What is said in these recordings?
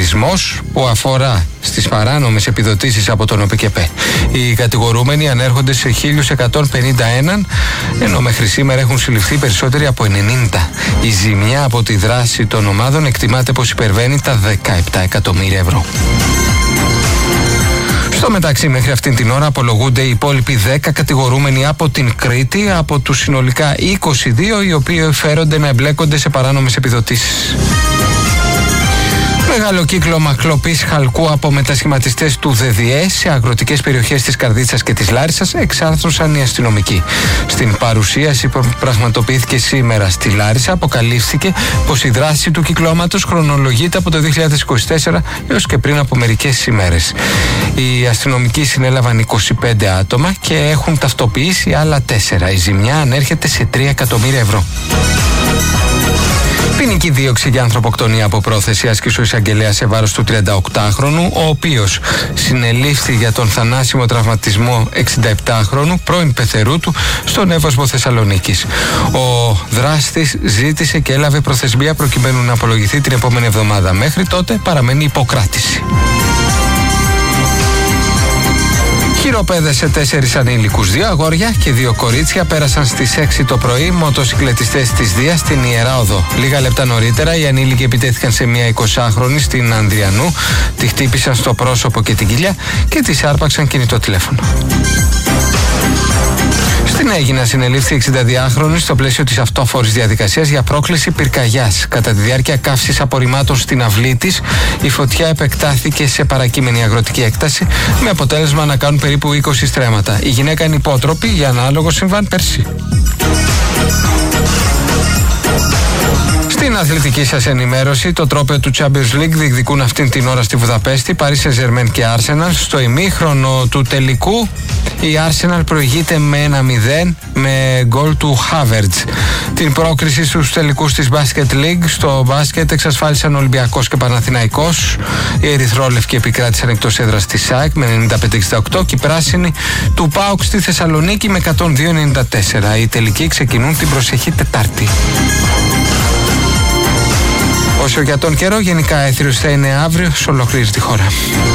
χαρακτηρισμός που αφορά στις παράνομες επιδοτήσεις από τον ΟΠΚΕΠΕ. Οι κατηγορούμενοι ανέρχονται σε 1.151, ενώ μέχρι σήμερα έχουν συλληφθεί περισσότεροι από 90. Η ζημιά από τη δράση των ομάδων εκτιμάται πως υπερβαίνει τα 17 εκατομμύρια ευρώ. Στο μεταξύ, μέχρι αυτήν την ώρα απολογούνται οι υπόλοιποι 10 κατηγορούμενοι από την Κρήτη, από τους συνολικά 22 οι οποίοι φέρονται να εμπλέκονται σε παράνομες επιδοτήσεις. Μεγάλο κύκλωμα κλοπής χαλκού από μετασχηματιστές του ΔΔΕ σε αγροτικές περιοχές της Καρδίτσας και της Λάρισσας εξάρθρωσαν οι αστυνομικοί. Στην παρουσίαση που πραγματοποιήθηκε σήμερα στη Λάρισα αποκαλύφθηκε πως η δράση του κυκλώματος χρονολογείται από το 2024 έως και πριν από μερικές ημέρες. Οι αστυνομικοί συνέλαβαν 25 άτομα και έχουν ταυτοποιήσει άλλα 4. Η ζημιά ανέρχεται σε 3 εκατομμύρια ευρώ. Ποινική δίωξη για ανθρωποκτονία από πρόθεση άσκησε ο εισαγγελέας σε βάρος του 38χρονου, ο οποίος συνελήφθη για τον θανάσιμο τραυματισμό 67χρονου πρώην πεθερού του στον Εύωσμο Θεσσαλονίκης. Ο δράστης ζήτησε και έλαβε προθεσμία προκειμένου να απολογηθεί την επόμενη εβδομάδα. Μέχρι τότε παραμένει υποκράτηση. Χειροπέδες 4 ανήλικους, 2 αγόρια και 2 κορίτσια πέρασαν στις 6 το πρωί μοτοσυκλετιστές της Δίας στην Ιερά Οδό. Λίγα λεπτά νωρίτερα οι ανήλικοι επιτέθηκαν σε μια 20χρονη στην Ανδριανού, τη χτύπησαν στο πρόσωπο και την κοιλιά και της άρπαξαν κινητό τηλέφωνο. Στην Αίγινα συνελήφθη 62χρονη στο πλαίσιο της αυτόφορης διαδικασίας για πρόκληση πυρκαγιάς. Κατά τη διάρκεια καύσης απορριμμάτων στην αυλή της, η φωτιά επεκτάθηκε σε παρακείμενη αγροτική έκταση, με αποτέλεσμα να κάνουν περίπου 20 στρέμματα. Η γυναίκα είναι υπότροπη για ανάλογο συμβάν πέρσι. Στην αθλητική σας ενημέρωση, το τρόπαιο του Champions League διεκδικούν αυτήν την ώρα στη Βουδαπέστη Paris Saint-Germain και Arsenal. Στο ημίχρονο του τελικού, η Arsenal προηγείται με 1-0 με γκολ του Havertz. Την πρόκριση στους τελικούς της Basket League στο μπάσκετ εξασφάλισαν Ολυμπιακός και Παναθηναϊκός. Οι ερυθρόλευκοι επικράτησαν εκτός έδρας της ΣΑΕΚ με 95-68 και οι πράσινοι του ΠΑΟΚ στη Θεσσαλονίκη με 102-94. Οι τελικοί ξεκινούν την προσεχή Τετάρτη. Όσο για τον καιρό, γενικά έθριος θα είναι αύριο σε ολόκληρη τη χώρα.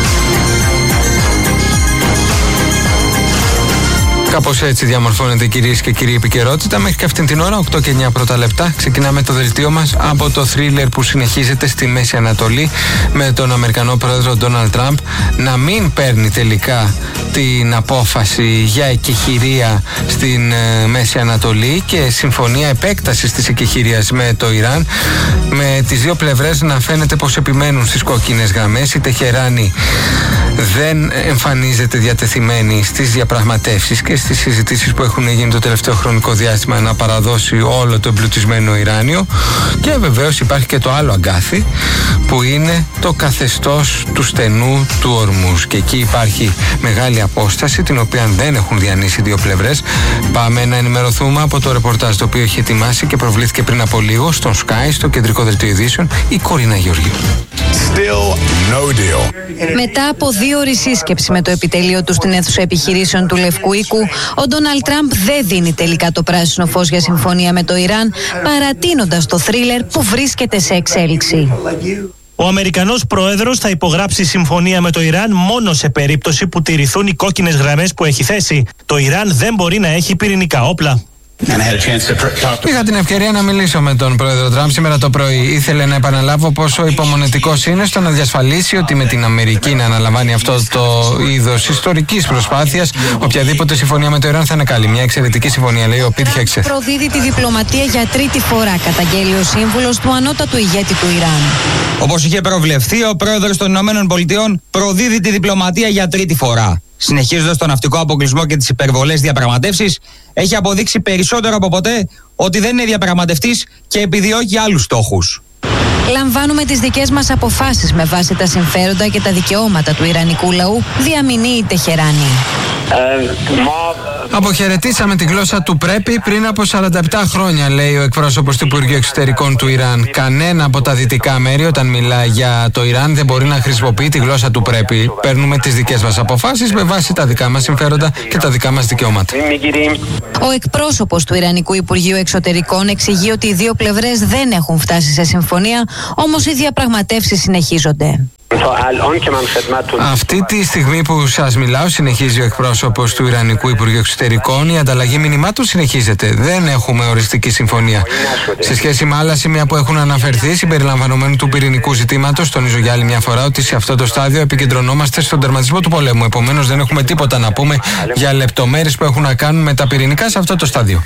Κάπως έτσι διαμορφώνεται, κυρίες και κύριοι, επικαιρότητα. Μέχρι και αυτήν την ώρα, 8 και 9 πρώτα λεπτά, ξεκινάμε το δελτίο μας από το θρίλερ που συνεχίζεται στη Μέση Ανατολή με τον Αμερικανό πρόεδρο Ντόναλντ Τραμπ να μην παίρνει τελικά την απόφαση για εκεχηρία στην Μέση Ανατολή και συμφωνία επέκτασης της εκεχηρίας με το Ιράν, με τις δύο πλευρές να φαίνεται πως επιμένουν στις κόκκινες γραμμές. Η Τεχεράνη δεν εμφανίζεται διατεθειμένη στις διαπραγματεύσεις και στις συζητήσεις που έχουν γίνει το τελευταίο χρονικό διάστημα να παραδώσει όλο το εμπλουτισμένο ουράνιο, και βεβαίως υπάρχει και το άλλο αγκάθι που είναι το καθεστώς του στενού του Ορμούζ, και εκεί υπάρχει μεγάλη απόσταση την οποία δεν έχουν διανύσει δύο πλευρές. Πάμε να ενημερωθούμε από το ρεπορτάζ το οποίο έχει ετοιμάσει και προβλήθηκε πριν από λίγο στον Sky, στο κεντρικό δελτίο ειδήσεων, η Κορίνα Γεωργίου. Μετά από 2 ώρες σύσκεψη με το επιτελείο του στην αίθουσα επιχειρήσεων του Λευκού Οίκου, ο Ντόναλντ Τραμπ δεν δίνει τελικά το πράσινο φως για συμφωνία με το Ιράν, παρατείνοντας το θρίλερ που βρίσκεται σε εξέλιξη. Ο Αμερικανός πρόεδρος θα υπογράψει συμφωνία με το Ιράν μόνο σε περίπτωση που τηρηθούν οι κόκκινες γραμμές που έχει θέσει. Το Ιράν δεν μπορεί να έχει πυρηνικά όπλα. Είχα την ευκαιρία να μιλήσω με τον πρόεδρο Τραμπ σήμερα το πρωί. Ήθελε να επαναλάβω πόσο υπομονετικός είναι στο να διασφαλίσει ότι με την Αμερική να αναλαμβάνει αυτό το είδος ιστορικής προσπάθειας, οποιαδήποτε συμφωνία με το Ιράν θα είναι καλή. Μια εξαιρετική συμφωνία, λέει ο Πίτ Χέξερ. Προδίδει τη διπλωματία για τρίτη φορά, καταγγέλει ο σύμβουλος του ανώτατου ηγέτη του Ιράν. Όπως είχε προβλεφθεί, ο πρόεδρος των ΗΠΑ προδίδει τη διπλωματία για τρίτη φορά. Συνεχίζοντας τον ναυτικό αποκλεισμό και τις υπερβολές διαπραγματεύσεις, έχει αποδείξει περισσότερο από ποτέ ότι δεν είναι διαπραγματευτής και επιδιώκει άλλους στόχους. Λαμβάνουμε τις δικές μας αποφάσεις με βάση τα συμφέροντα και τα δικαιώματα του Ιρανικού λαού, διαμηνύει η Τεχεράνη. Αποχαιρετήσαμε τη γλώσσα του πρέπει πριν από 47 χρόνια, λέει ο εκπρόσωπος του Υπουργείου Εξωτερικών του Ιράν. Κανένα από τα δυτικά μέρη, όταν μιλά για το Ιράν, δεν μπορεί να χρησιμοποιεί τη γλώσσα του πρέπει. Παίρνουμε τις δικές μας αποφάσεις με βάση τα δικά μας συμφέροντα και τα δικά μας δικαιώματα. Ο εκπρόσωπος του Ιρανικού Υπουργείου Εξωτερικών εξηγεί ότι οι δύο πλευρές δεν έχουν φτάσει σε συμφωνία, όμως οι διαπραγματεύσεις συνεχίζονται. Αυτή τη στιγμή που σας μιλάω, συνεχίζει ο εκπρόσωπος του Ιρανικού Υπουργείου Εξωτερικών, η ανταλλαγή μηνυμάτων συνεχίζεται. Δεν έχουμε οριστική συμφωνία. Σε σχέση με άλλα σημεία που έχουν αναφερθεί, συμπεριλαμβανομένου του πυρηνικού ζητήματος, τονίζω για άλλη μια φορά ότι σε αυτό το στάδιο επικεντρωνόμαστε στον τερματισμό του πολέμου. Επομένως, δεν έχουμε τίποτα να πούμε για λεπτομέρειες που έχουν να κάνουν με τα πυρηνικά σε αυτό το στάδιο.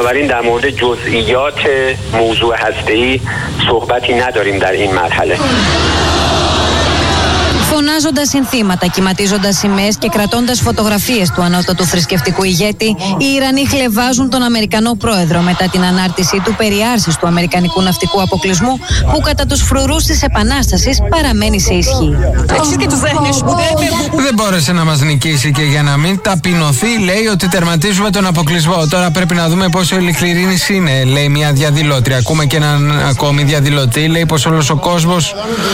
Φωνάζοντας συνθήματα, κυματίζοντας σημαίες και κρατώντας φωτογραφίες του ανώτατου θρησκευτικού ηγέτη, οι Ιρανοί χλευάζουν τον Αμερικανό πρόεδρο μετά την ανάρτησή του περί άρσης του Αμερικανικού ναυτικού αποκλεισμού, που κατά τους φρουρούς της Επανάστασης παραμένει σε ισχύ. Δεν μπόρεσε να μας νικήσει και για να μην ταπεινωθεί, λέει ότι τερματίζουμε τον αποκλεισμό. Τώρα πρέπει να δούμε πόσο ειλικρινής είναι, λέει μια διαδηλώτρια. Ακούμε και έναν ακόμη διαδηλωτή, λέει πως όλος ο κόσμος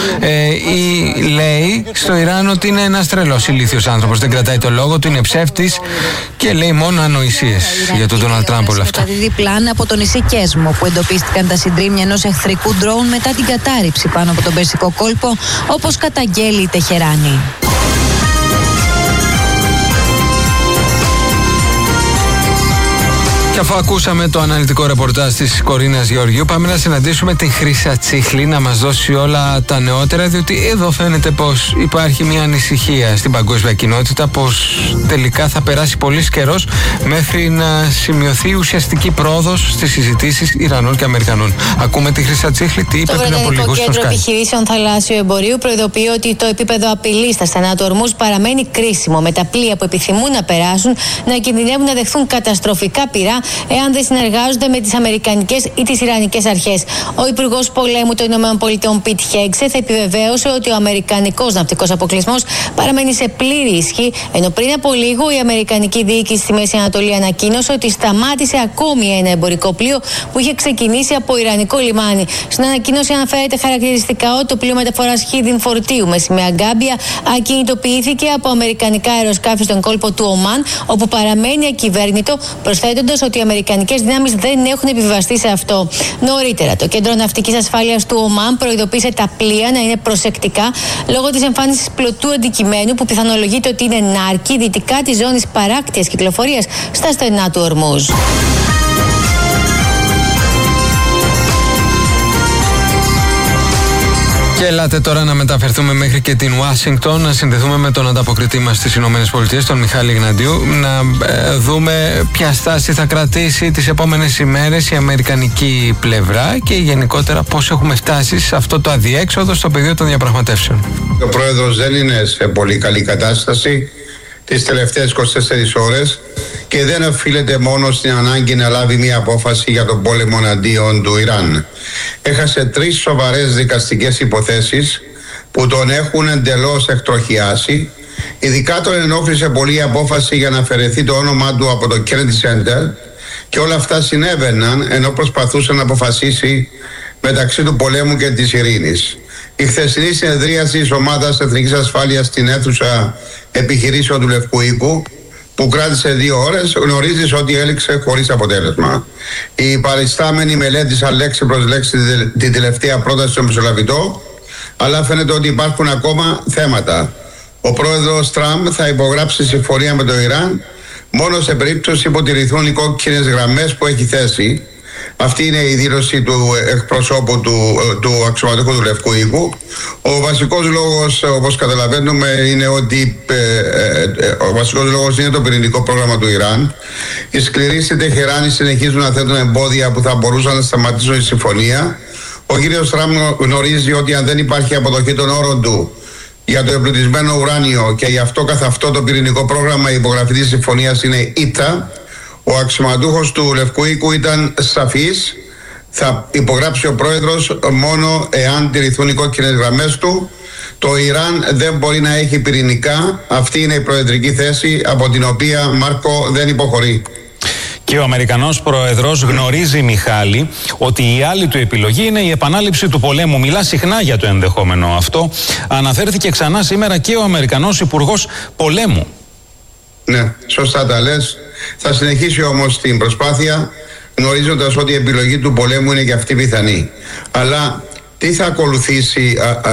λέει στο Ιράν ότι είναι ένας τρελός ηλίθιος άνθρωπος, δεν κρατάει το λόγο του, είναι ψεύτης και λέει μόνο ανοησίες για τον Ντόναλντ Τραμπ όλα αυτά. Μεταδίδει πλάν από το νησί Κέσμο, που εντοπίστηκαν τα συντρίμμια ενός εχθρικού ντρόουν μετά την κατάρριψη πάνω από τον Περσικό κόλπο, όπως καταγγέλει η Τεχεράνη. Και αφού ακούσαμε το αναλυτικό ρεπορτάζ της Κορίνας Γεωργίου, πάμε να συναντήσουμε την Χρύσα Τσίχλη να μας δώσει όλα τα νεότερα, διότι εδώ φαίνεται πως υπάρχει μια ανησυχία στην παγκόσμια κοινότητα πως τελικά θα περάσει πολύς καιρός μέχρι να σημειωθεί ουσιαστική πρόοδος στις συζητήσεις Ιρανών και Αμερικανών. Ακούμε τη Χρύσα Τσίχλη, τι είπε πριν από λίγο στο Κέντρο Επιχειρήσεων Θαλάσσιου Εμπορίου προειδοποιεί ότι το επίπεδο απειλής στα στενά του Ορμούζ παραμένει κρίσιμο, με τα πλοία που επιθυμούν να περάσουν να κινδυνεύουν να δεχθούν καταστροφικά πυρά εάν δεν συνεργάζονται με τις αμερικανικές ή τις ιρανικές αρχές. Ο Υπουργός Πολέμου των ΗΠΑ Πιτ Χέγκσετ επιβεβαίωσε ότι ο αμερικανικός ναυτικός αποκλεισμός παραμένει σε πλήρη ισχύ, ενώ πριν από λίγο η αμερικανική διοίκηση στη Μέση Ανατολή ανακοίνωσε ότι σταμάτησε ακόμη ένα εμπορικό πλοίο που είχε ξεκινήσει από ιρανικό λιμάνι. Στην ανακοίνωση αναφέρεται χαρακτηριστικά ότι το πλοίο μεταφοράς χίδιν φορτίου με σημαία Γκάμπια ακινητοποιήθηκε από αμερικανικά αεροσκάφη στον κόλπο του Ομάν, όπου παραμένει ακυβέρνητο, προσθέτοντας ότι οι αμερικανικές δυνάμεις δεν έχουν επιβιβαστεί σε αυτό. Νωρίτερα, το Κέντρο Ναυτικής Ασφάλειας του Ομάν προειδοποίησε τα πλοία να είναι προσεκτικά λόγω της εμφάνισης πλωτού αντικειμένου που πιθανολογείται ότι είναι νάρκη δυτικά της ζώνης παράκτιας κυκλοφορίας στα στενά του Ορμούζ. Και ελάτε τώρα να μεταφερθούμε μέχρι και την Ουάσιγκτον, να συνδεθούμε με τον ανταποκριτή μας στις ΗΠΑ, τον Μιχάλη Γναντίου, να δούμε ποια στάση θα κρατήσει τις επόμενες ημέρες η αμερικανική πλευρά και γενικότερα πώς έχουμε φτάσει σε αυτό το αδιέξοδο στο πεδίο των διαπραγματεύσεων. Ο πρόεδρος δεν είναι σε πολύ καλή κατάσταση τις τελευταίες 24 ώρες και δεν οφείλεται μόνο στην ανάγκη να λάβει μια απόφαση για τον πόλεμο εναντίον του Ιράν. Έχασε 3 σοβαρές δικαστικές υποθέσεις που τον έχουν εντελώς εκτροχιάσει. Ειδικά τον ενόχλησε πολύ η απόφαση για να αφαιρεθεί το όνομά του από το Kennedy Center, και όλα αυτά συνέβαιναν ενώ προσπαθούσε να αποφασίσει μεταξύ του πολέμου και της ειρήνης. Η χθεσινή συνεδρίαση της Ομάδας Εθνικής Ασφάλειας στην αίθουσα επιχειρήσεων του Λευκού Οίκου, που κράτησε 2 ώρες, γνωρίζεις ότι έληξε χωρίς αποτέλεσμα. Οι παριστάμενοι μελέτησαν λέξη προς λέξη την τελευταία πρόταση των Μεσολαβητών, αλλά φαίνεται ότι υπάρχουν ακόμα θέματα. Ο πρόεδρος Τραμπ θα υπογράψει συμφωνία με το Ιράν μόνο σε περίπτωση που τηρηθούν οι κόκκινες γραμμές που έχει θέσει. Αυτή είναι η δήλωση του εκπροσώπου του αξιωματικού του Λευκού Οίκου. Ο βασικός λόγος, όπως καταλαβαίνουμε, είναι ότι ο βασικός λόγος είναι το πυρηνικό πρόγραμμα του Ιράν. Οι σκληροί στη Τεχεράνη συνεχίζουν να θέτουν εμπόδια που θα μπορούσαν να σταματήσουν τη συμφωνία. Ο κύριος Τραμπ γνωρίζει ότι αν δεν υπάρχει αποδοχή των όρων του για το εμπλουτισμένο ουράνιο και γι' αυτό καθ' αυτό το πυρηνικό πρόγραμμα, η υπογραφή της συμφωνίας είναι ήττα. Ο αξιωματούχος του Λευκού Οίκου ήταν σαφής. Θα υπογράψει ο πρόεδρος μόνο εάν τηρηθούν οι κόκκινες γραμμές του. Το Ιράν δεν μπορεί να έχει πυρηνικά. Αυτή είναι η προεδρική θέση από την οποία Μάρκο δεν υποχωρεί. Και ο Αμερικανός πρόεδρος γνωρίζει, Μιχάλη, ότι η άλλη του επιλογή είναι η επανάληψη του πολέμου. Μιλά συχνά για το ενδεχόμενο αυτό. Αναφέρθηκε ξανά σήμερα και ο Αμερικανός Υπουργός Πολέμου. Ναι, σωστά τα λες. Θα συνεχίσει όμως την προσπάθεια, γνωρίζοντας ότι η επιλογή του πολέμου είναι και αυτή πιθανή. Αλλά τι θα ακολουθήσει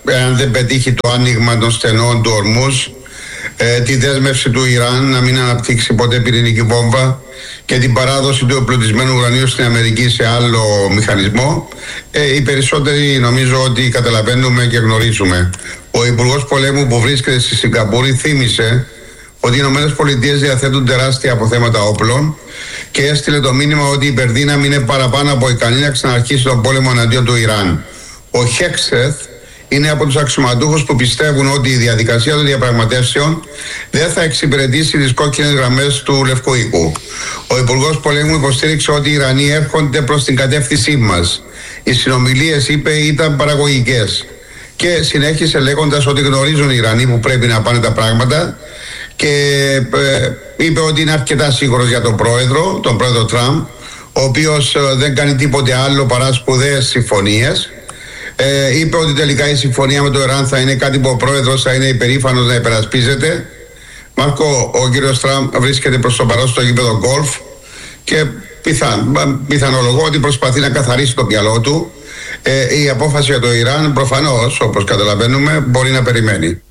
εάν δεν πετύχει το άνοιγμα των στενών του Ορμούζ, τη δέσμευση του Ιράν να μην αναπτύξει ποτέ πυρηνική βόμβα και την παράδοση του εμπλουτισμένου ουρανίου στην Αμερική σε άλλο μηχανισμό. Οι περισσότεροι νομίζω ότι καταλαβαίνουμε και γνωρίζουμε. Ο Υπουργός Πολέμου που βρίσκεται στη Σιγκαπούρη θύμισε ότι οι ΗΠΑ διαθέτουν τεράστια αποθέματα όπλων και έστειλε το μήνυμα ότι η υπερδύναμη είναι παραπάνω από ικανή να ξαναρχίσει τον πόλεμο εναντίον του Ιράν. Ο Χέξεθ είναι από τους αξιωματούχους που πιστεύουν ότι η διαδικασία των διαπραγματεύσεων δεν θα εξυπηρετήσει τις κόκκινες γραμμές του Λευκού Οίκου. Ο Υπουργός Πολέμου υποστήριξε ότι οι Ιρανοί έρχονται προς την κατεύθυνσή μας. Οι συνομιλίες, είπε, ήταν παραγωγικές. Και συνέχισε λέγοντας ότι γνωρίζουν οι Ιρανοί που πρέπει να πάνε τα πράγματα και είπε ότι είναι αρκετά σίγουρος για τον πρόεδρο Τραμπ, ο οποίος δεν κάνει τίποτε άλλο παρά σπουδαίες συμφωνίες. Είπε ότι τελικά η συμφωνία με το Ιράν θα είναι κάτι που ο πρόεδρος θα είναι υπερήφανος να υπερασπίζεται. Μάρκο, ο κύριος Τραμπ βρίσκεται προς το παρόν στο γήπεδο γκολφ και πιθανολογώ ότι προσπαθεί να καθαρίσει το μυαλό του. Η απόφαση για το Ιράν προφανώς, όπως καταλαβαίνουμε, μπορεί να περιμένει.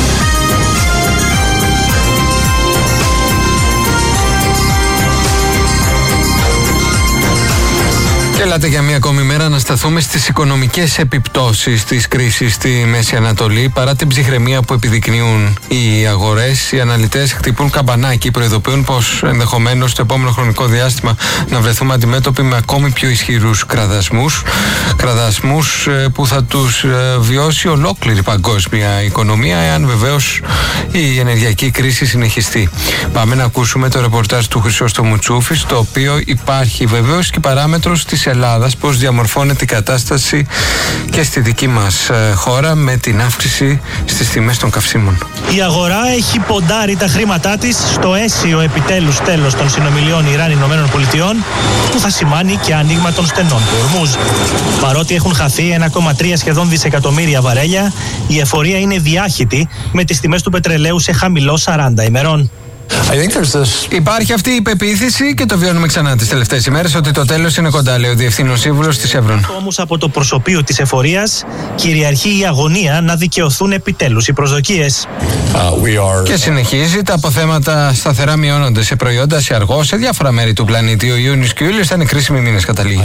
Και έλατε για μία ακόμη μέρα να σταθούμε στις οικονομικές επιπτώσεις της κρίσης στη Μέση Ανατολή. Παρά την ψυχραιμία που επιδεικνύουν οι αγορές, οι αναλυτές χτυπούν καμπανάκι, προειδοποιούν πως ενδεχομένως στο επόμενο χρονικό διάστημα να βρεθούμε αντιμέτωποι με ακόμη πιο ισχυρούς κραδασμούς που θα τους βιώσει ολόκληρη παγκόσμια οικονομία, εάν βεβαίως η ενεργειακή κρίση συνεχιστεί. Πάμε να ακούσουμε το ρεπορτάζ του Χρυσόστομου Τσούφη, στο οποίο υπάρχει βεβαίως και παράμετρος της Ελλάδας, πώς διαμορφώνεται η κατάσταση και στη δική μας χώρα με την αύξηση στις τιμές των καυσίμων. Η αγορά έχει ποντάρει τα χρήματά της στο αίσιο επιτέλους τέλος των συνομιλιών Ιράν-ΗΠΑ, που θα σημάνει και άνοιγμα των στενών του Ορμούζ. Παρότι έχουν χαθεί 1,3 σχεδόν δισεκατομμύρια βαρέλια, η εφορία είναι διάχυτη με τις τιμές του πετρελαίου σε χαμηλό 40 ημερών. Υπάρχει αυτή η πεποίθηση και το βιώνουμε ξανά τις τελευταίες ημέρες ότι το τέλος είναι κοντά, λέει ο Διευθύνων Σύμβουλος της Εύρον. Όμως από το προσωπείο της εφορίας κυριαρχεί η αγωνία να δικαιωθούν επιτέλους οι προσδοκίες. Και συνεχίζει, τα αποθέματα σταθερά μειώνονται σε προϊόντα, σε αργό, σε διάφορα μέρη του πλανήτη. Ο Ιούνιος και ο Ιούλιος θα είναι κρίσιμοι μήνες, καταλήγει.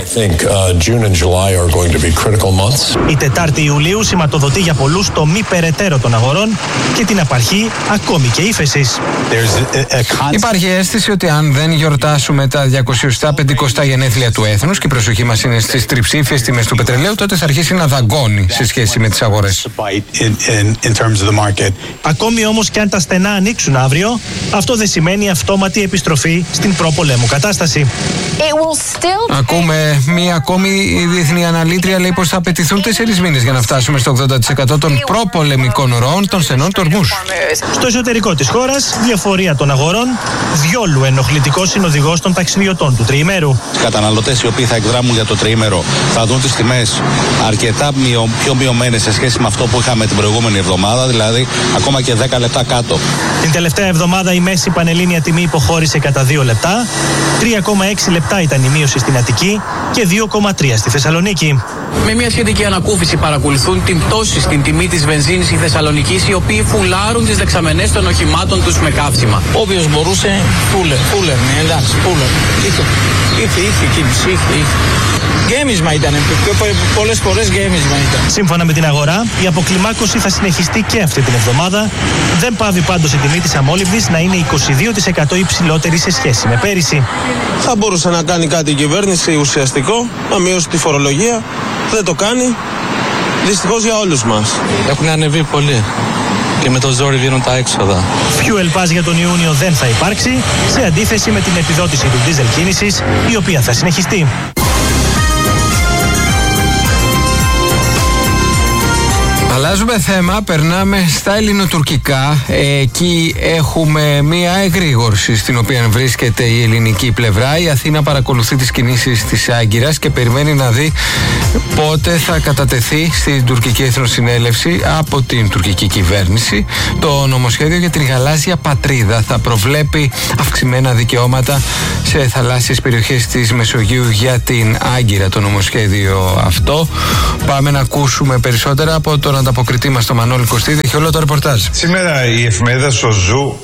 Η 4η Ιουλίου σηματοδοτεί για πολλούς το μη περαιτέρω των αγορών και την απαρχή ακόμη και ύφεσης. Υπάρχει αίσθηση ότι αν δεν γιορτάσουμε τα 250 γενέθλια του έθνους και η προσοχή μας είναι στις τριψήφιες τιμές του πετρελαίου, τότε θα αρχίσει να δαγκώνει σε σχέση με τις αγορές. Ακόμη όμως και αν τα στενά ανοίξουν αύριο, αυτό δεν σημαίνει αυτόματη επιστροφή στην προπολέμου κατάσταση. Ακούμε μία ακόμη διεθνή αναλύτρια, λέει πως θα απαιτηθούν 4 μήνες για να φτάσουμε στο 80% των προπολεμικών ροών των στενών του Ορμούζ. Στο εσωτερικό της χώρας, η εφορία των αγορών διόλου ενοχλητικός είναι οδηγός των ταξιδιωτών του τριημέρου. Οι καταναλωτές οι οποίοι θα εκδράμουν για το τριήμερο θα δουν τις τιμές αρκετά πιο μειωμένες σε σχέση με αυτό που είχαμε την προηγούμενη εβδομάδα, δηλαδή ακόμα και 10 λεπτά κάτω. Την τελευταία εβδομάδα η μέση πανελλήνια τιμή υποχώρησε κατά 2 λεπτά, 3,6 λεπτά ήταν η μείωση στην Αττική και 2,3 στη Θεσσαλονίκη. Με μια σχετική ανακούφιση παρακολουθούν την πτώση στην τιμή της βενζίνης στη Θεσσαλονίκη, οι οποίοι φουλάρουν τις δεξαμενές των οχημάτων τους με καύσιμα. Όποιος μπορούσε, φούλερ, ναι, εντάξει, φούλερ. Είχε κίνηση, είχε. Γέμισμα ήταν, πολλές φορές γέμισμα ήταν. Σύμφωνα με την αγορά, η αποκλιμάκωση θα συνεχιστεί και αυτή την εβδομάδα. Δεν πάβει πάντως η τιμή της αμόλυβδης να είναι 22% υψηλότερη σε σχέση με πέρυσι. Θα μπορούσε να κάνει κάτι η κυβέρνηση ουσιαστικό, να μειώσει τη φορολογία. Δεν το κάνει. Δυστυχώς για όλους μας. Έχουν ανεβεί πολύ και με το ζόρι βγαίνουν τα έξοδα. Fuel Pass για τον Ιούνιο δεν θα υπάρξει, σε αντίθεση με την επιδότηση του ντίζελ κίνησης, η οποία θα συνεχιστεί. Αλλάζουμε θέμα, περνάμε στα ελληνοτουρκικά. Εκεί έχουμε μία εγρήγορση στην οποία βρίσκεται η ελληνική πλευρά. Η Αθήνα παρακολουθεί τις κινήσεις της Άγκυρας και περιμένει να δει πότε θα κατατεθεί στην τουρκική εθνοσυνέλευση από την τουρκική κυβέρνηση το νομοσχέδιο για την γαλάζια πατρίδα. Θα προβλέπει αυξημένα δικαιώματα σε θαλάσσιες περιοχές της Μεσογείου για την Άγκυρα το νομοσχέδιο αυτό. Πάμε να ακούσουμε περισσότερα από τον ανταποκριτή μας τον Μανώλη Κωστίδη, έχει όλο το ρεπορτάζ. Σήμερα η εφημερίδα Σοζού,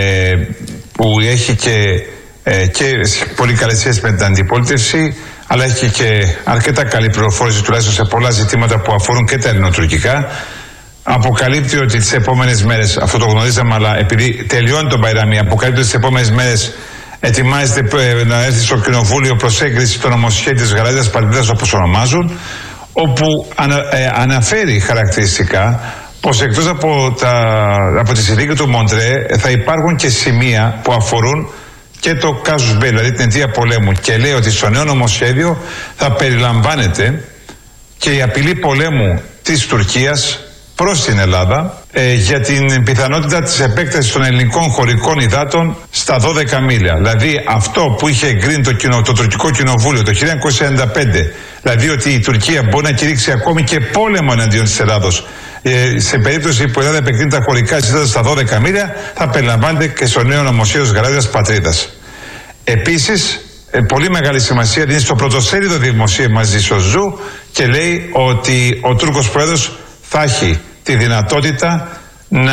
που έχει και πολύ καλές σχέσεις με την αντιπολίτευση, αλλά έχει και αρκετά καλή πληροφόρηση τουλάχιστον σε πολλά ζητήματα που αφορούν και τα ελληνοτουρκικά, αποκαλύπτει ότι τις επόμενες μέρες, αυτό το γνωρίζαμε, αλλά επειδή τελειώνει το Μπαϊράμι, αποκαλύπτει ότι τις επόμενες μέρες ετοιμάζεται να έρθει στο Κοινοβούλιο προς έγκριση το νομοσχέδιο της Γαλάζιας Πατρίδας, όπως ονομάζουν, όπου αναφέρει χαρακτηριστικά πως εκτός από τη συνθήκη του Μοντρέ θα υπάρχουν και σημεία που αφορούν και το casus belli, δηλαδή την αιτία πολέμου, και λέει ότι στο νέο νομοσχέδιο θα περιλαμβάνεται και η απειλή πολέμου της Τουρκίας προς την Ελλάδα για την πιθανότητα της επέκτασης των ελληνικών χωρικών υδάτων στα 12 μίλια. Δηλαδή αυτό που είχε εγκρίνει το τουρκικό κοινοβούλιο το 1995, δηλαδή ότι η Τουρκία μπορεί να κηρύξει ακόμη και πόλεμο εναντίον της Ελλάδος σε περίπτωση που η Ελλάδα επεκτείνει τα χωρικά υδάτα στα 12 μίλια, θα περιλαμβάνεται και στο νέο νομοσχέδιο της Γαλάζιας Πατρίδας. Επίσης, πολύ μεγάλη σημασία δίνει στο πρωτοσέλιδο δημοσίευμα της Σοζού και λέει ότι ο Τούρκος Πρόεδρος θα έχει τη δυνατότητα να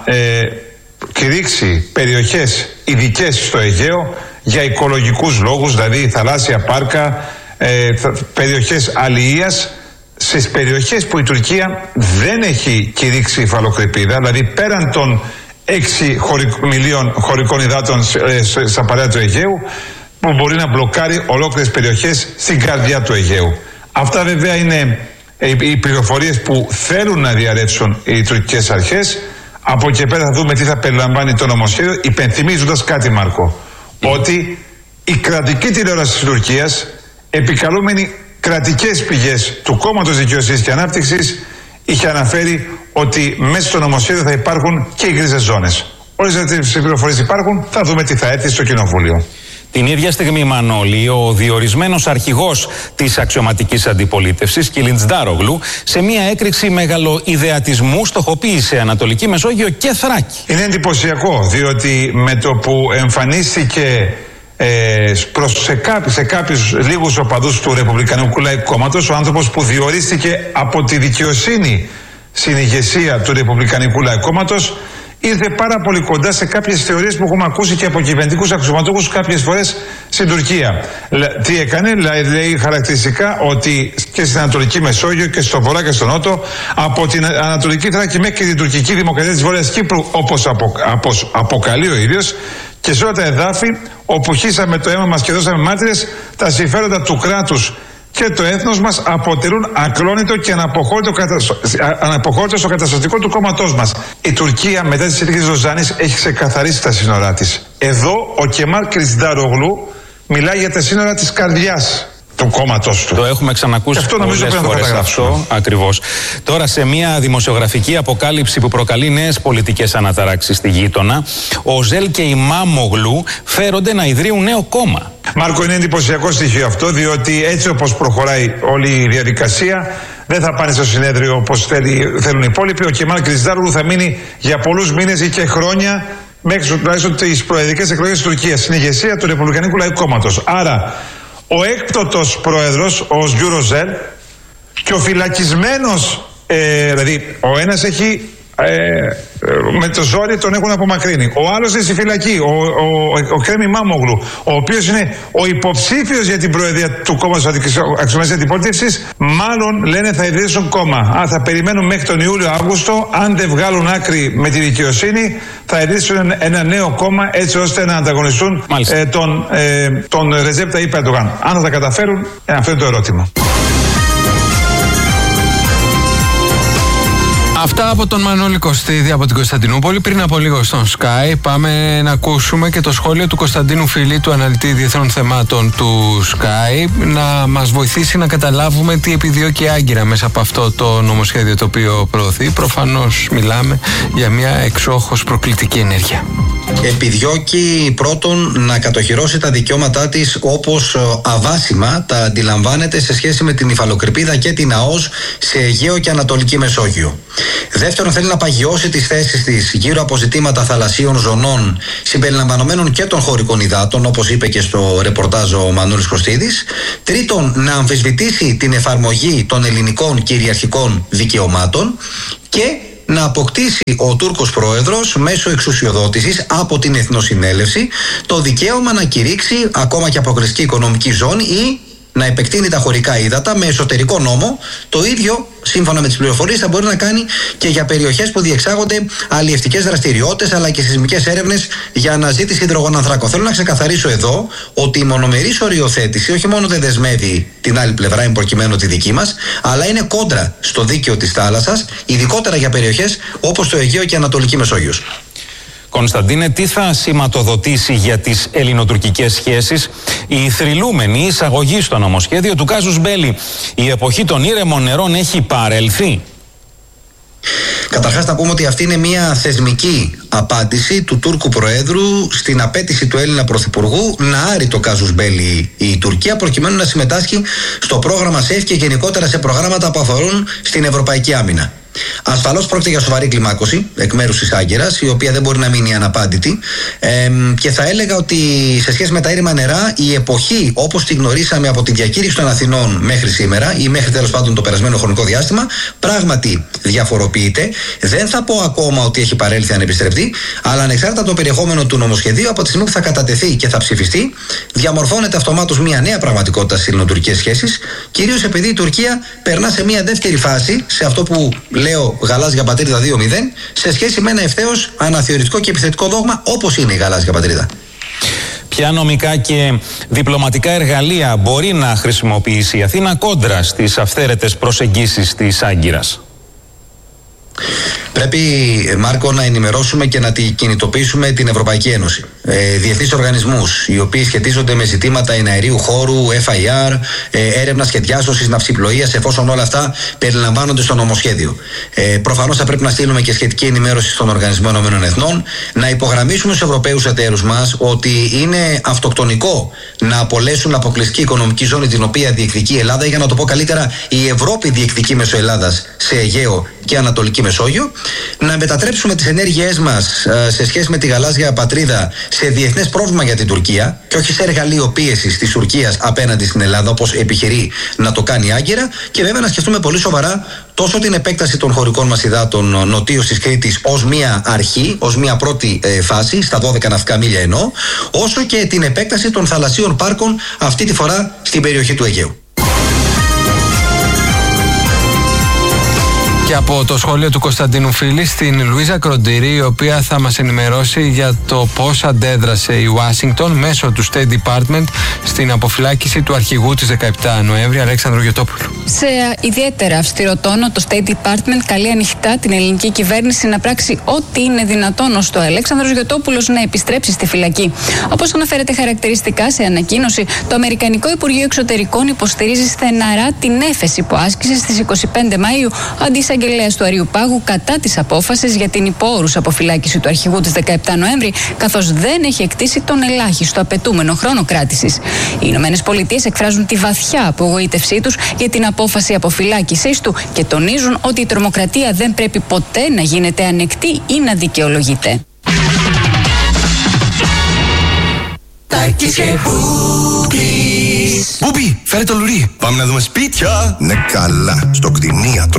κηρύξει περιοχές ειδικές στο Αιγαίο για οικολογικούς λόγους, δηλαδή θαλάσσια πάρκα, περιοχές αλληλείας, στις περιοχές που η Τουρκία δεν έχει κηρύξει υφαλοκρηπίδα, δηλαδή πέραν των 6 μιλίων χωρικών υδάτων στα παρέα του Αιγαίου, που μπορεί να μπλοκάρει ολόκληρες περιοχές στην καρδιά του Αιγαίου. Αυτά βέβαια είναι οι πληροφορίες που θέλουν να διαρρεύσουν οι τουρκικές αρχές. Από εκεί πέρα θα δούμε τι θα περιλαμβάνει το νομοσχέδιο, υπενθυμίζοντας κάτι, Μάρκο, ότι η κρατική τηλεόραση της Τουρκίας, επικαλούμενη κρατικές πηγές του Κόμματος Δικαιοσύνης και Ανάπτυξης, είχε αναφέρει ότι μέσα στο νομοσχέδιο θα υπάρχουν και οι γκρίζες ζώνες. Όλες αυτές οι πληροφορίες υπάρχουν, θα δούμε τι θα έρθει στο Κοινοβούλιο. Την ίδια στιγμή, Μανώλη, ο διορισμένος αρχηγός της αξιωματικής αντιπολίτευσης, Κιλιντζντάρογλου, σε μια έκρηξη μεγαλοειδεατισμού στοχοποίησε Ανατολική Μεσόγειο και Θράκη. Είναι εντυπωσιακό, διότι με το που εμφανίστηκε σε κάποιους λίγους οπαδούς του Ρεπουμπλικανικού Λαϊκού Κόμματος, ο άνθρωπος που διορίστηκε από τη δικαιοσύνη στην ηγεσία του Ρεπουμπλικανικού Λαϊκού Κόμματος, ήρθε πάρα πολύ κοντά σε κάποιες θεωρίες που έχουμε ακούσει και από κυβερνητικούς αξιωματούχους κάποιες φορές στην Τουρκία. Τι έκανε, λέει χαρακτηριστικά ότι και στην Ανατολική Μεσόγειο και στο Βορρά και στο Νότο, από την Ανατολική Θράκη μέχρι και την τουρκική δημοκρατία της Βόρειας Κύπρου, όπως αποκαλεί ο ίδιος, και σε όλα τα εδάφη όπου χύσαμε το αίμα μας και δώσαμε μάρτυρες, τα συμφέροντα του κράτους και το έθνος μας αποτελούν ακλόνητο και αναποχώρητο στο καταστατικό του κόμματός μας. Η Τουρκία μετά τη συνθήκη της Λοζάνης έχει ξεκαθαρίσει τα σύνορά της. Εδώ ο Κεμάλ Κιλιντζντάρογλου μιλάει για τα σύνορα της καρδιάς του κόμματος του. Το έχουμε ξανακούσει πολλές φορές αυτό ακριβώς. Τώρα, σε μια δημοσιογραφική αποκάλυψη που προκαλεί νέες πολιτικές αναταράξεις στη γείτονα, ο Ζέλ και η Μάμογλου φέρονται να ιδρύουν νέο κόμμα. Μάρκο, είναι εντυπωσιακό στοιχείο αυτό, διότι έτσι όπως προχωράει όλη η διαδικασία, δεν θα πάνε στο συνέδριο όπως θέλουν οι υπόλοιποι. Ο Κεμάλ Κιλιντζντάρογλου θα μείνει για πολλούς μήνες ή και χρόνια μέχρι τουλάχιστον τις προεδρικές εκλογές της Τουρκίας στην ηγεσία του Ρεπουμπλικανικού Λαϊκού Κόμματος. Άρα, ο έκπτωτος πρόεδρος, ο Σγκιούρο Ζέλ, και ο φυλακισμένος, δηλαδή ο ένας έχει με το ζόρι τον έχουν απομακρύνει, ο άλλος είναι στη φυλακή, ο Κρέμι Μάμογλου, ο οποίος είναι ο υποψήφιος για την προεδρία του κόμματος αξιωματικής αντιπολίτευσης, μάλλον λένε θα ιδρύσουν κόμμα. Θα περιμένουν μέχρι τον Ιούλιο-Αύγουστο, αν δεν βγάλουν άκρη με τη δικαιοσύνη, θα ιδρύσουν ένα νέο κόμμα έτσι ώστε να ανταγωνιστούν τον Ρετζέπ Ταγιπ Ερντογάν. Αν θα τα καταφέρουν, αυτό είναι το ερώτημα. Αυτά από τον Μανώλη Κωστίδη από την Κωνσταντινούπολη. Πριν από λίγο στον Sky πάμε να ακούσουμε και το σχόλιο του Κωνσταντίνου Φίλη, του αναλυτή διεθνών θεμάτων του Sky, να μας βοηθήσει να καταλάβουμε τι επιδιώκει η Άγκυρα μέσα από αυτό το νομοσχέδιο το οποίο προωθεί. Προφανώς μιλάμε για μια εξόχως προκλητική ενέργεια. επιδιώκει πρώτον να κατοχυρώσει τα δικαιώματά της όπως αβάσιμα τα αντιλαμβάνεται σε σχέση με την υφαλοκρηπίδα και την ΑΟΣ σε Αιγαίο και Ανατολική Μεσόγειο. Δεύτερον, θέλει να παγιώσει τις θέσεις της γύρω από ζητήματα θαλασσίων ζωνών συμπεριλαμβανομένων και των χωρικών υδάτων, όπως είπε και στο ρεπορτάζ ο Μανώλης Κωστίδης. Τρίτον, να αμφισβητήσει την εφαρμογή των ελληνικών κυριαρχικών δικαιωμάτων και να αποκτήσει ο Τούρκος πρόεδρος μέσω εξουσιοδότησης από την Εθνοσυνέλευση το δικαίωμα να κηρύξει ακόμα και αποκλειστική οικονομική ζώνη ή να επεκτείνει τα χωρικά ύδατα με εσωτερικό νόμο. Το ίδιο, σύμφωνα με τις πληροφορίες, θα μπορεί να κάνει και για περιοχές που διεξάγονται αλλιευτικές δραστηριότητες αλλά και σεισμικές έρευνες για αναζήτηση υδρογονανθράκων. Θέλω να ξεκαθαρίσω εδώ ότι η μονομερής οριοθέτηση όχι μόνο δεν δεσμεύει την άλλη πλευρά, εν προκειμένου τη δική μας, αλλά είναι κόντρα στο δίκαιο της θάλασσας, ειδικότερα για περιοχές όπως το Αιγαίο και η Ανατολική Μεσόγειος. Κωνσταντίνε, τι θα σηματοδοτήσει για τις ελληνοτουρκικές σχέσεις η θρυλούμενη εισαγωγή στο νομοσχέδιο του κάζους μπέλι? Η εποχή των ήρεμων νερών έχει παρελθεί. Καταρχάς να πούμε ότι αυτή είναι μια θεσμική απάντηση του Τούρκου Προέδρου στην απέτηση του Έλληνα Πρωθυπουργού να άρει το κάζους μπέλι η Τουρκία προκειμένου να συμμετάσχει στο πρόγραμμα ΣΕΦ και γενικότερα σε προγράμματα που αφορούν στην ευρωπαϊκή άμυνα. Ασφαλώς πρόκειται για σοβαρή κλιμάκωση εκ μέρους της Άγκυρας, η οποία δεν μπορεί να μείνει αναπάντητη, και θα έλεγα ότι σε σχέση με τα ήρεμα νερά, η εποχή όπως τη γνωρίσαμε από τη διακήρυξη των Αθηνών μέχρι σήμερα ή μέχρι τέλος πάντων το περασμένο χρονικό διάστημα, πράγματι διαφοροποιείται. Δεν θα πω ακόμα ότι έχει παρέλθει ανεπιστρεπτή, αλλά ανεξάρτητα από το περιεχόμενο του νομοσχεδίου, από τη στιγμή που θα κατατεθεί και θα ψηφιστεί, διαμορφώνεται αυτομάτως μια νέα πραγματικότητα στις ελληνοτουρκικές σχέσεις, κυρίως επειδή η Τουρκία περνά σε μια δεύτερη φάση, σε αυτό που λέω γαλάζια πατρίδα 2.0, σε σχέση με ένα ευθέως αναθεωρητικό και επιθετικό δόγμα όπως είναι η γαλάζια πατρίδα. Ποια νομικά και διπλωματικά εργαλεία μπορεί να χρησιμοποιήσει η Αθήνα κόντρα στις αυθαίρετες προσεγγίσεις της Άγκυρας? Πρέπει, Μάρκο, να ενημερώσουμε και να κινητοποιήσουμε την Ευρωπαϊκή Ένωση. Διεθνείς οργανισμούς, οι οποίοι σχετίζονται με ζητήματα εναερίου χώρου, FIR, έρευνας και διάσωσης ναυσιπλοείας, εφόσον όλα αυτά περιλαμβάνονται στο νομοσχέδιο. Προφανώς θα πρέπει να στείλουμε και σχετική ενημέρωση στον Οργανισμό Ηνωμένων Εθνών, να υπογραμμίσουμε στους Ευρωπαίους εταίρους μας ότι είναι αυτοκτονικό να απολέσουν αποκλειστική οικονομική ζώνη την οποία διεκδικεί η Ελλάδα, για να το πω καλύτερα, η Ευρώπη διεκδικεί μέσω Ελλάδας σε Αιγαίο και Ανατολική Μεσόγειο, να μετατρέψουμε τις ενέργειές μας σε σχέση με τη γαλάζια πατρίδα σε διεθνές πρόβλημα για την Τουρκία και όχι σε εργαλείο πίεσης της Τουρκίας απέναντι στην Ελλάδα, όπως επιχειρεί να το κάνει η Άγκυρα, και βέβαια να σκεφτούμε πολύ σοβαρά τόσο την επέκταση των χωρικών μας υδάτων νοτίως της Κρήτης ως μια αρχή, ως μια πρώτη φάση, στα 12 ναυτικά μίλια εννοώ, όσο και την επέκταση των θαλασσίων πάρκων, αυτή τη φορά στην περιοχή του Αιγαίου. Και από το σχόλιο του Κωνσταντίνου Φίλη στην Λουίζα Κροντήρη, η οποία θα μας ενημερώσει για το πώς αντέδρασε η Ουάσιγκτον μέσω του State Department στην αποφυλάκηση του αρχηγού της 17 Νοέμβρη, Αλέξανδρου Γιωτόπουλου. Σε ιδιαίτερα αυστηρό τόνο, το State Department καλεί ανοιχτά την ελληνική κυβέρνηση να πράξει ό,τι είναι δυνατόν ώστε ο Αλέξανδρος Γιωτόπουλος να επιστρέψει στη φυλακή. Όπως αναφέρεται χαρακτηριστικά σε ανακοίνωση, το Αμερικανικό Υπουργείο Εξωτερικών υποστηρίζει στεναρά την έφεση που άσκησε στις 25 Μαΐου Αντισαγγελέας του Αριουπάγου κατά της απόφασης για την υπόωρους αποφυλάκηση του αρχηγού της 17 Νοέμβρη, καθώς δεν έχει εκτίσει τον ελάχιστο απαιτούμενο χρόνο κράτησης. Οι Ηνωμένες Πολιτείες εκφράζουν τη βαθιά απογοήτευσή τους για την απόφαση αποφυλάκησης του και τονίζουν ότι η τρομοκρατία δεν πρέπει ποτέ να γίνεται ανεκτή ή να δικαιολογείται. Μπούμπι, φέρε το λουρί. Πάμε να δούμε σπίτια. Ναι, καλά. Στο κτηνίατρο.